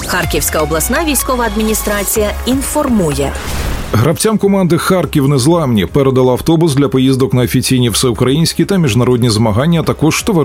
Харківська обласна військова адміністрація інформує. Гравцям команди «Харків Незламні» передала автобус для поїздок на офіційні всеукраїнські та міжнародні змагання, а також